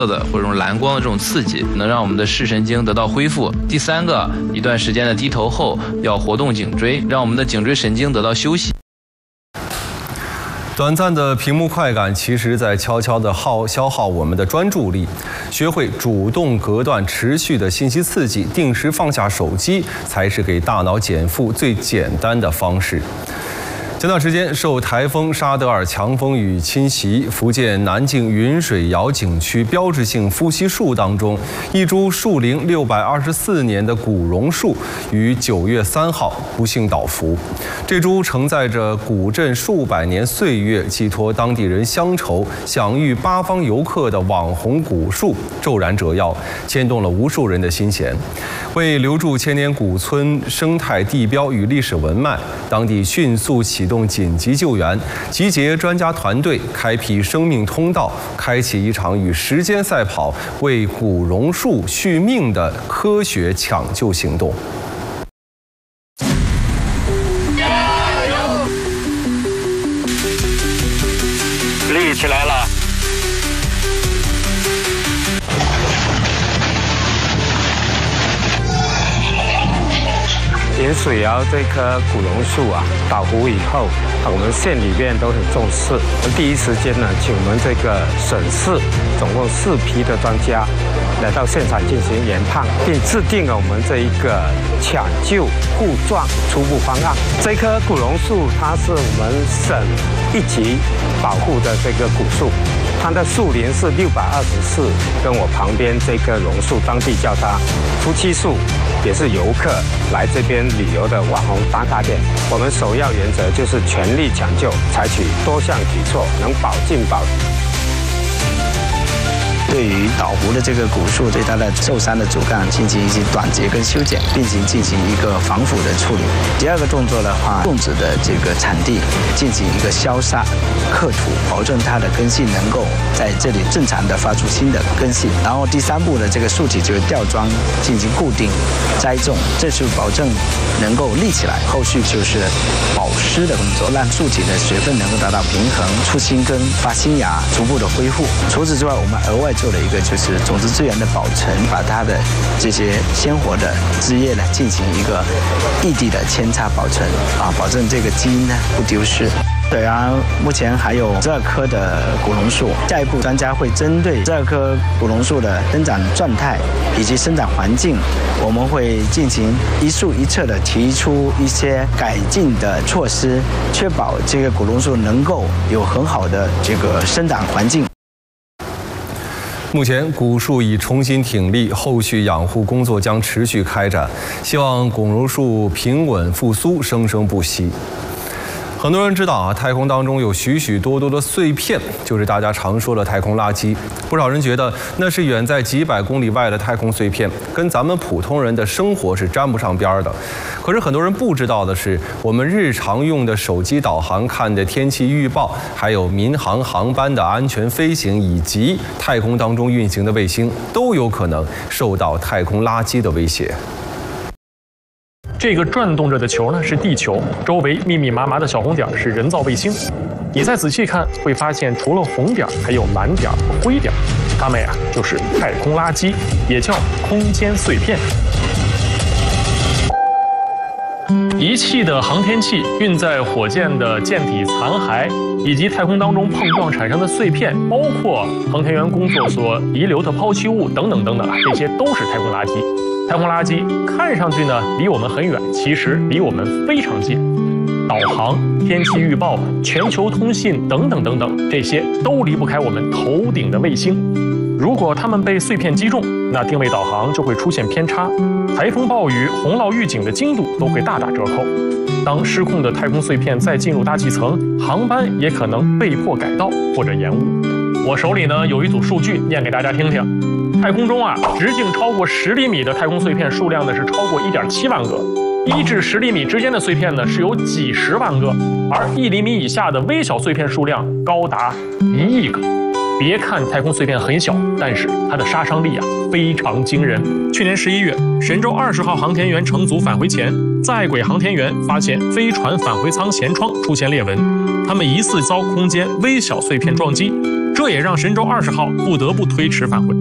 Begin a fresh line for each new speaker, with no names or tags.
的或者这种蓝光的这种刺激，能让我们的视神经得到恢复。第三个，一段时间的低头后要活动颈椎，让我们的颈椎神经得到休息。
短暂的屏幕快感，其实在悄悄地消耗我们的专注力。学会主动隔断持续的信息刺激，定时放下手机，才是给大脑减负最简单的方式。前段时间，受台风沙德尔强风雨侵袭，福建南靖云水谣景区标志性夫妻树当中，一株树龄624年的古榕树于9月3号不幸倒伏。这株承载着古镇数百年岁月，寄托当地人乡愁、享誉八方游客的网红古树骤然折腰，牵动了无数人的心弦。为留住千年古村生态地标与历史文脉，当地迅速启动紧急救援，集结专家团队，开辟生命通道，开启一场与时间赛跑、为古榕树续命的科学抢救行动。
立起来了。盐水窑这棵古榕树啊，倒伏以后，我们县里面都很重视。第一时间呢，请我们这个省市总共4批的专家来到现场进行研判，并制定了我们这一个抢救护状初步方案。这棵古榕树它是我们省1级保护的这个古树，它的树龄是624，跟我旁边这棵榕树，当地叫它夫妻树，也是游客来这边旅游的网红打卡点。我们首要原则就是全力抢救，采取多项举措，能保尽保。
对于倒伏的这个古树，对它的受伤的主干进行一些短截跟修剪，并且进行一个防腐的处理。第二个动作的话，种植的这个产地进行一个消杀、克土，保证它的根系能够在这里正常的发出新的根系。然后第3步的这个树体就是吊装进行固定、栽种，这是保证能够立起来。后续就是保湿的工作，让树体的水分能够达到平衡，出新根、发新芽，逐步的恢复。除此之外，我们额外做了一个就是种子资源的保存，把它的这些鲜活的枝叶呢进行一个异地的扦插保存啊，保证这个基因呢不丢失。对啊，目前还有12棵的古榕树，下一步专家会针对12棵古榕树的生长状态以及生长环境，我们会进行一树一策的提出一些改进的措施，确保这个古榕树能够有很好的这个生长环境。
目前，古树已重新挺立，后续养护工作将持续开展，希望古榕树平稳复苏，生生不息。很多人知道啊，太空当中有许许多多的碎片，就是大家常说的太空垃圾。不少人觉得那是远在几百公里外的太空碎片，跟咱们普通人的生活是沾不上边的。可是很多人不知道的是，我们日常用的手机导航、看的天气预报，还有民航航班的安全飞行，以及太空当中运行的卫星，都有可能受到太空垃圾的威胁。
这个转动着的球呢是地球，周围密密麻麻的小红点是人造卫星。你再仔细看，会发现除了红点，还有蓝点和灰点，它们呀就是太空垃圾，也叫空间碎片。仪器的航天器、运载火箭的舰体残骸，以及太空当中碰撞产生的碎片，包括航天员工作所遗留的抛弃物等等等等啊，这些都是太空垃圾。太空垃圾看上去呢离我们很远，其实离我们非常近。导航、天气预报、全球通信等等等等，这些都离不开我们头顶的卫星。如果它们被碎片击中，那定位导航就会出现偏差，台风、暴雨、洪涝预警的精度都会大打折扣。当失控的太空碎片再进入大气层，航班也可能被迫改道或者延误。我手里呢有一组数据，念给大家听听。太空中啊，直径超过10厘米的太空碎片数量呢是超过1.7万个，1至10厘米之间的碎片呢是有几十万个，而1厘米以下的微小碎片数量高达1亿个。别看太空碎片很小，但是它的杀伤力啊非常惊人。去年11月，神舟20号航天员乘组返回前，在轨航天员发现飞船返回舱舷窗出现裂纹，他们疑似遭空间微小碎片撞击。 这也让神舟20号不得不推迟返回。